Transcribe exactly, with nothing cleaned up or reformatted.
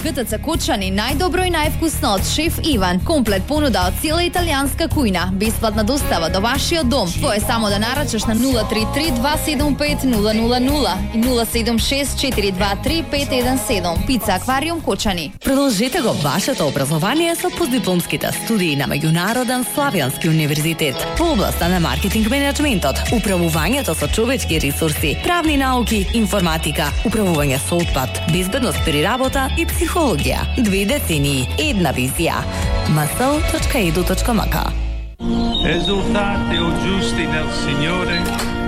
Г Т Ц Кочани најдобро и највкусно од шеф Иван. Комплет понуда од цела италијанска кујна. Бесплатна достава до вашиот дом. Твое само да нарачаш на нула три три два седум пет нула нула нула и нула седум шест четири два три пет еден седум. Пица Аквариум Кочани. Продолжете го вашето образование со постдипломските студии на Меѓународен Славјански универзитет во областа на маркетинг менеджментот, управувањето со човечки ресурси, правни науки, информатика, управување со отпад, безбедност при работа и психологија. Две децении, една визија. масл точка еду точка ем ка. Esultate o giusti nel Signore,